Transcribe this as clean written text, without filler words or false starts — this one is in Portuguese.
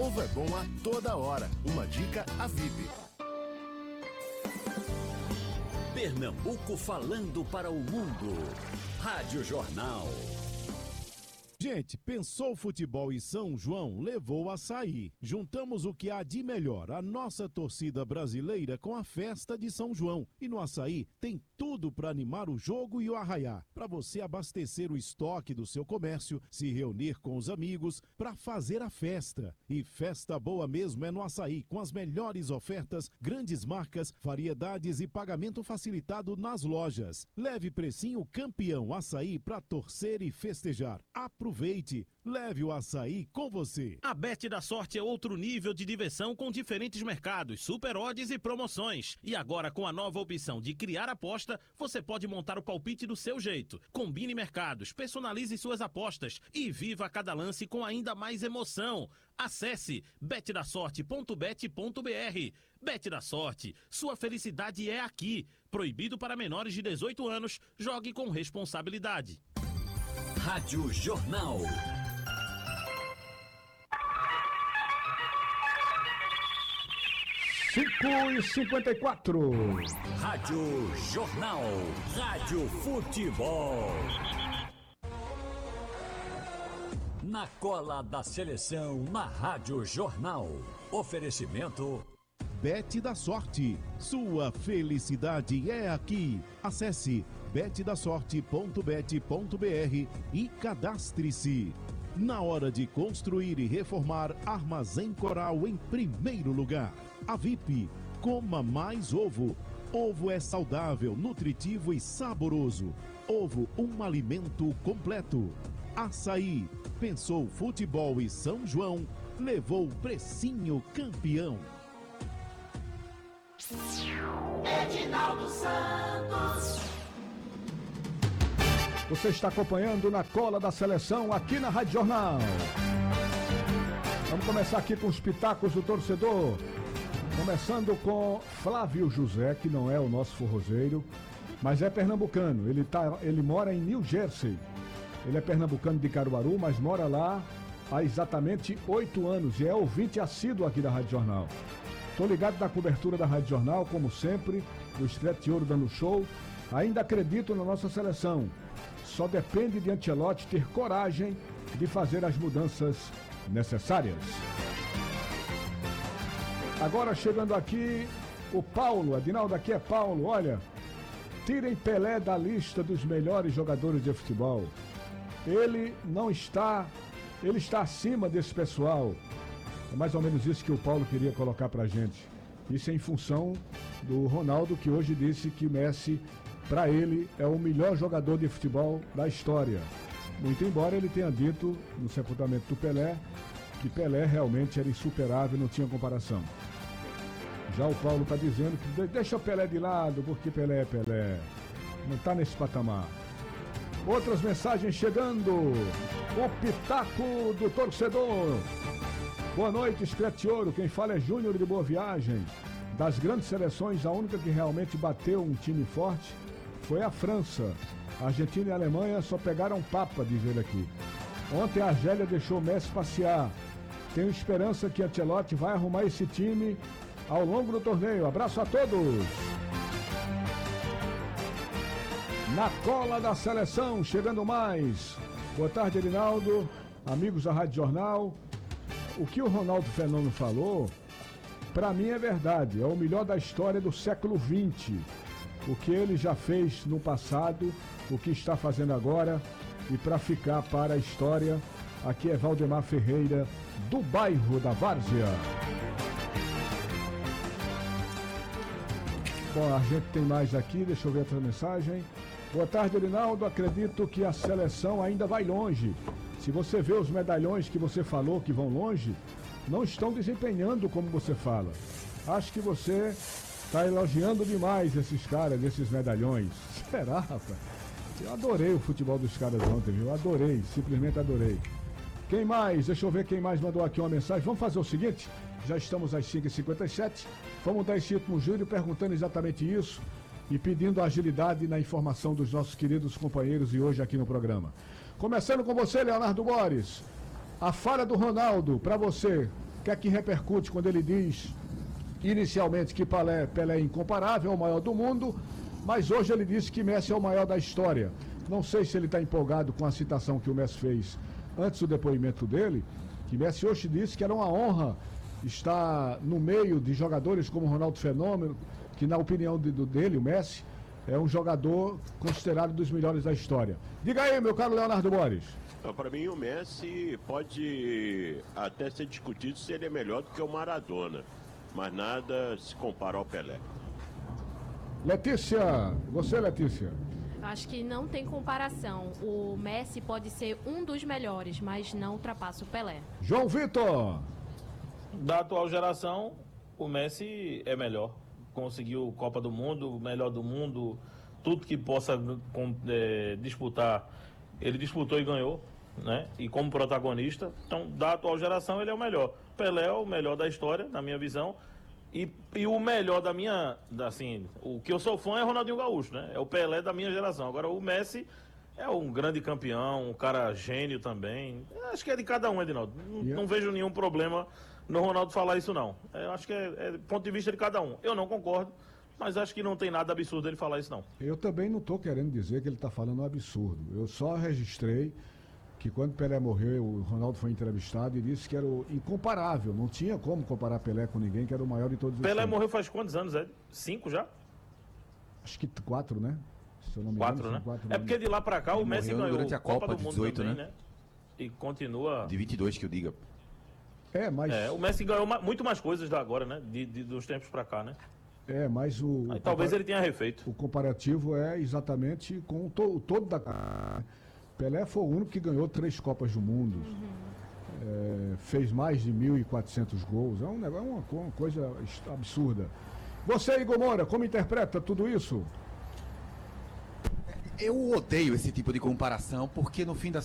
Ovo é bom a toda hora. Uma dica a VIP. Pernambuco falando para o mundo. Rádio Jornal. Gente, pensou futebol e São João, levou açaí. Juntamos o que há de melhor, a nossa torcida brasileira com a festa de São João. E no açaí tem tudo para animar o jogo e o arraiá. Para você abastecer o estoque do seu comércio, se reunir com os amigos para fazer a festa. E festa boa mesmo é no açaí, com as melhores ofertas, grandes marcas, variedades e pagamento facilitado nas lojas. Leve precinho campeão açaí para torcer e festejar. Aproveite, leve o açaí com você. A Bet da Sorte é outro nível de diversão com diferentes mercados, super odds e promoções. E agora com a nova opção de criar aposta, você pode montar o palpite do seu jeito. Combine mercados, personalize suas apostas e viva cada lance com ainda mais emoção. Acesse betdasorte.bet.br. Bet da Sorte, sua felicidade é aqui. Proibido para menores de 18 anos, jogue com responsabilidade. Rádio Jornal. Cinco e 54. Rádio Jornal. Rádio Futebol. Na cola da seleção na Rádio Jornal. Oferecimento Bet da Sorte. Sua felicidade é aqui. Acesse betdasorte.bet.br e cadastre-se. Na hora de construir e reformar, Armazém Coral em primeiro lugar. A VIP, coma mais ovo. Ovo é saudável, nutritivo e saboroso. Ovo, um alimento completo. Açaí, pensou futebol e São João, levou precinho campeão. Edinaldo Santos. Você está acompanhando na cola da seleção aqui na Rádio Jornal. Vamos começar aqui com os pitacos do torcedor. Começando com Flávio José, que não é o nosso forrozeiro, mas é pernambucano. Ele mora em New Jersey. Ele é pernambucano de Caruaru, mas mora lá há exatamente 8 anos e é ouvinte assíduo aqui da Rádio Jornal. Estou ligado na cobertura da Rádio Jornal, como sempre, o Estreito de Ouro dando show. Ainda acredito na nossa seleção. Só depende de Ancelotti ter coragem de fazer as mudanças necessárias. Agora chegando aqui, o Paulo, Adinaldo, aqui é Paulo, olha, tirem Pelé da lista dos melhores jogadores de futebol. Ele está acima desse pessoal. É mais ou menos isso que o Paulo queria colocar pra gente. Isso é em função do Ronaldo, que hoje disse que Messi, para ele, é o melhor jogador de futebol da história. Muito embora ele tenha dito, no sepultamento do Pelé, que Pelé realmente era insuperável, não tinha comparação. Já o Paulo está dizendo que deixa o Pelé de lado, porque Pelé é Pelé. Não está nesse patamar. Outras mensagens chegando. O pitaco do torcedor. Boa noite, Estreito Ouro. Quem fala é Júnior de Boa Viagem. Das grandes seleções, a única que realmente bateu um time forte foi a França. A Argentina e a Alemanha só pegaram papa, diz ele aqui. Ontem a Argélia deixou o Messi passear. Tenho esperança que Ancelotti vai arrumar esse time ao longo do torneio. Abraço a todos. Na cola da seleção, chegando mais. Boa tarde, Edinaldo. Amigos da Rádio Jornal. O que o Ronaldo Fenômeno falou, para mim é verdade. É o melhor da história do século XX. O que ele já fez no passado, o que está fazendo agora e para ficar para a história. Aqui é Valdemar Ferreira, do bairro da Várzea. Bom, a gente tem mais aqui, deixa eu ver outra mensagem. Boa tarde, Edinaldo. Acredito que a seleção ainda vai longe. Se você vê os medalhões que você falou que vão longe, não estão desempenhando como você fala. Acho que você está elogiando demais esses caras, esses medalhões. Será, rapaz? Eu adorei o futebol dos caras ontem, viu? Adorei, simplesmente adorei. Quem mais? Deixa eu ver quem mais mandou aqui uma mensagem. Vamos fazer o seguinte, já estamos às 5h57. Vamos dar esse último giro perguntando exatamente isso e pedindo agilidade na informação dos nossos queridos companheiros e hoje aqui no programa. Começando com você, Leonardo Góes. A falha do Ronaldo, para você, que é que repercute quando ele diz inicialmente que Pelé é incomparável, é o maior do mundo, mas hoje ele disse que Messi é o maior da história. Não sei se ele está empolgado com a citação que o Messi fez antes do depoimento dele, que Messi hoje disse que era uma honra estar no meio de jogadores como Ronaldo Fenômeno, que na opinião dele, o Messi, é um jogador considerado dos melhores da história. Diga aí, meu caro Leonardo Borges. Para mim, o Messi pode até ser discutido se ele é melhor do que o Maradona, mas nada se compara ao Pelé. Letícia, você, Letícia? Acho que não tem comparação. O Messi pode ser um dos melhores, mas não ultrapassa o Pelé. João Vitor. Da atual geração, o Messi é melhor. Conseguiu Copa do Mundo, melhor do mundo, tudo que possa disputar, ele disputou e ganhou, né? E como protagonista, então da atual geração ele é o melhor. Pelé é o melhor da história, na minha visão, e o melhor da minha, assim, o que eu sou fã é Ronaldinho Gaúcho, né? É o Pelé da minha geração. Agora o Messi é um grande campeão, um cara gênio também. Acho que é de cada um, Edinaldo. Não vejo nenhum problema no Ronaldo falar isso, não. Eu acho que é ponto de vista de cada um. Eu não concordo, mas acho que não tem nada absurdo ele falar isso, não. Eu também não estou querendo dizer que ele está falando um absurdo. Eu só registrei que quando Pelé morreu, o Ronaldo foi entrevistado e disse que era incomparável. Não tinha como comparar Pelé com ninguém, que era o maior de todos os Pelé tempos. morreu faz quantos anos, Ed? 5 já? Acho que 4, né? Se eu não me 4, engano, né? são 4 É porque de lá pra cá o Messi ganhou durante a Copa do de Mundo 18, também, né? E continua... De 22, que eu diga. Mas... o Messi ganhou muito mais coisas da agora, né? Dos tempos pra cá, né? Mas o... Aí, talvez ele tenha refeito. O comparativo é exatamente com o todo da... Pelé foi o único que ganhou 3 Copas do Mundo. Fez mais de 1.400 gols. É uma coisa absurda. Você, Igor Moura, como interpreta tudo isso? Eu odeio esse tipo de comparação, porque no fim das